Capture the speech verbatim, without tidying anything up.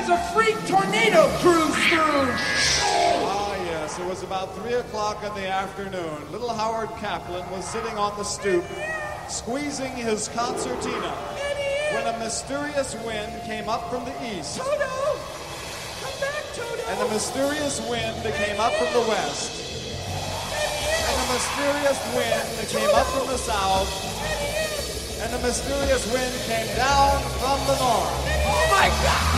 as a freak tornado cruised through. Ah, yes, it was about three o'clock in the afternoon. Little Howard Kaplan was sitting on the stoop, squeezing his concertina, when a mysterious wind came up from the east. Toto! Come back, Toto! And the mysterious wind came up from the west. And the mysterious wind came up from the south. And the mysterious wind came down from the north. Oh my God!